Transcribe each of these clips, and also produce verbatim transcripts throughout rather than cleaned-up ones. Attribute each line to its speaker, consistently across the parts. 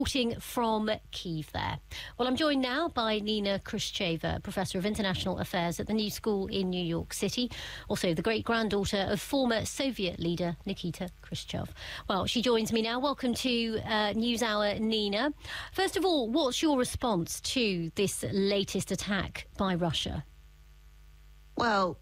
Speaker 1: Reporting from Kyiv there. Well, I'm joined now by Nina Khrushcheva, Professor of International Affairs at the New School in New York City, also the great-granddaughter of former Soviet leader Nikita Khrushchev. Well, she joins me now. Welcome to uh, NewsHour, Nina. First of all, what's your response to this latest attack by Russia?
Speaker 2: Well,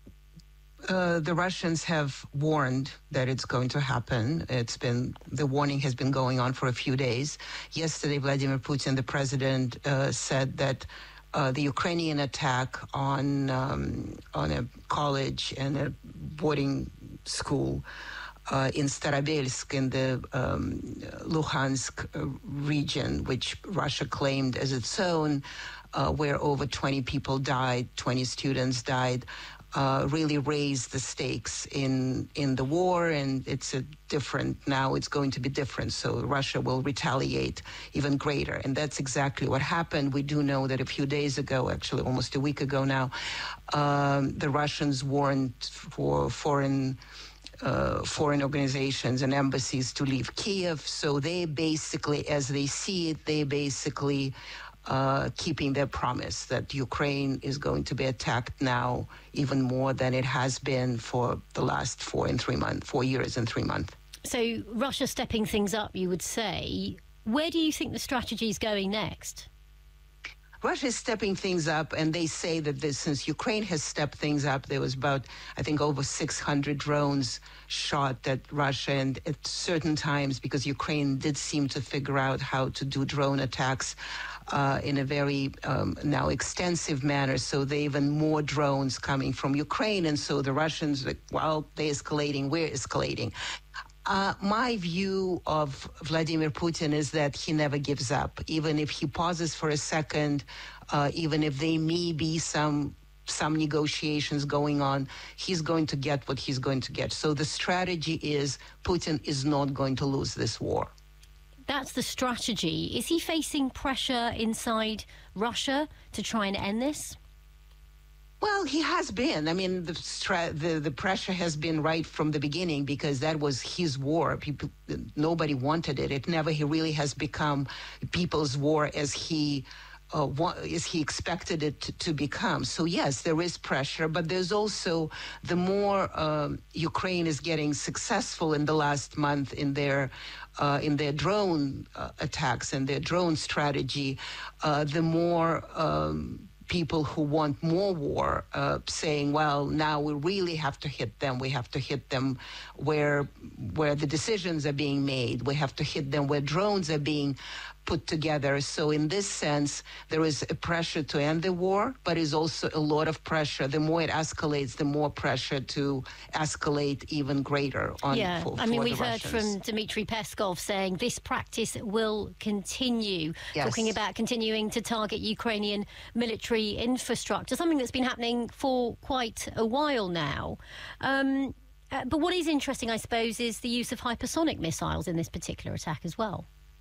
Speaker 2: Uh, the Russians have warned that it's going to happen. It's been, the warning has been going on for a few days. Yesterday, Vladimir Putin, the president, uh, said that uh, the Ukrainian attack on um, on a college and a boarding school uh, in Starobelsk in the um, Luhansk region, which Russia claimed as its own, uh, where over twenty people died, twenty students died. Uh, really raised the stakes in in the war, and it's a different, now it's going to be different, so Russia will retaliate even greater, and that's exactly what happened. We do know that a few days ago, actually almost a week ago now, um, the Russians warned for foreign uh, foreign organizations and embassies to leave Kyiv, so they basically, as they see it, they basically Uh, keeping their promise that Ukraine is going to be attacked now even more than it has been for the last four and three months, four years and three months.
Speaker 1: So Russia stepping things up, you would say. Where do you think the strategy is going next?
Speaker 2: Russia is stepping things up, and they say that this, since Ukraine has stepped things up, there was about, I think, over six hundred drones shot at Russia, and at certain times, because Ukraine did seem to figure out how to do drone attacks uh, in a very um, now extensive manner, so they even more drones coming from Ukraine, and so the Russians, like, well, they're escalating, we're escalating. Uh, my view of Vladimir Putin is that he never gives up. Even if he pauses for a second, uh, even if there may be some some negotiations going on, he's going to get what he's going to get. So the strategy is Putin is not going to lose this war.
Speaker 1: That's the strategy. Is he facing pressure inside Russia to try and end this?
Speaker 2: Well, he has been. I mean, the, stra- the the pressure has been right from the beginning, because that was his war. People, nobody wanted it. It never he really has become people's war as he uh, wa- as he expected it to, to become. So yes, there is pressure, but there's also, the more um, Ukraine is getting successful in the last month in their uh, in their drone uh, attacks and their drone strategy, uh, the more Um, people who want more war, uh, saying, well, now we really have to hit them. We have to hit them where where the decisions are being made. We have to hit them where drones are being put together. So in this sense, there is a pressure to end the war, but is also a lot of pressure. The more it escalates, the more pressure to escalate even greater on
Speaker 1: Yeah,
Speaker 2: for,
Speaker 1: I mean,
Speaker 2: for
Speaker 1: we've
Speaker 2: the
Speaker 1: heard
Speaker 2: Russians.
Speaker 1: from Dmitry Peskov saying this practice will continue,
Speaker 2: Yes.
Speaker 1: talking about continuing to target Ukrainian military infrastructure, something that's been happening for quite a while now. Um, uh, but what is interesting, I suppose, is the use of hypersonic missiles in this particular attack as well.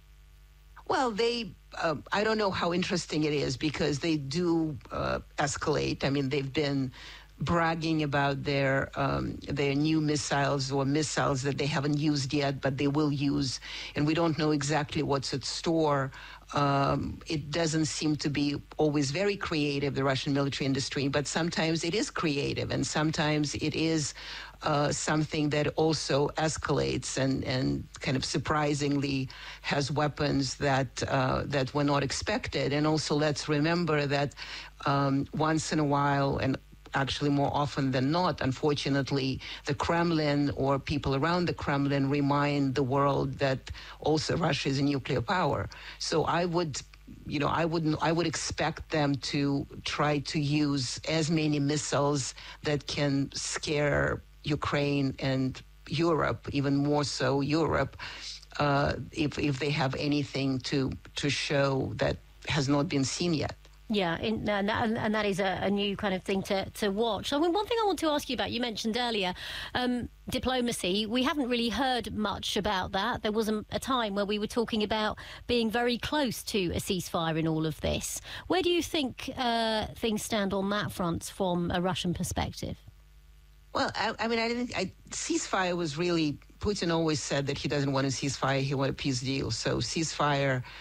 Speaker 2: Well, they, uh, I don't know how interesting it is, because they do uh, escalate. I mean, they've been bragging about their um, their new missiles, or missiles that they haven't used yet, but they will use, and we don't know exactly what's at store. Um, it doesn't seem to be always very creative, the Russian military industry, but sometimes it is creative, and sometimes it is uh, something that also escalates and, and kind of surprisingly has weapons that uh, that were not expected. And also, let's remember that um, once in a while, and actually more often than not, unfortunately, the Kremlin or people around the Kremlin remind the world that also Russia is a nuclear power. So I would, you know, I wouldn't, I would expect them to try to use as many missiles that can scare Ukraine and Europe, even more so Europe, uh, if if they have anything to to show that has not been seen yet.
Speaker 1: Yeah, in, and, that, and that is a, a new kind of thing to, to watch. I mean, one thing I want to ask you about, you mentioned earlier, um, diplomacy. We haven't really heard much about that. There was a, a time where we were talking about being very close to a ceasefire in all of this. Where do you think uh, things stand on that front from a Russian perspective?
Speaker 2: Well, I, I mean, I didn't. I, ceasefire was really Putin always said that he doesn't want a ceasefire, he wants a peace deal. So ceasefire